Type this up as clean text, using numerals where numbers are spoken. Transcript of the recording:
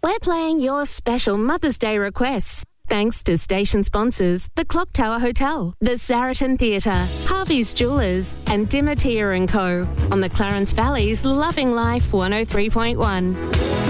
We're playing your special Mother's Day requests. Thanks to station sponsors, the Clock Tower Hotel, the Saraton Theatre, Harvey's Jewellers and Dimmer Tia & Co. on the Clarence Valley's Loving Life 103.1.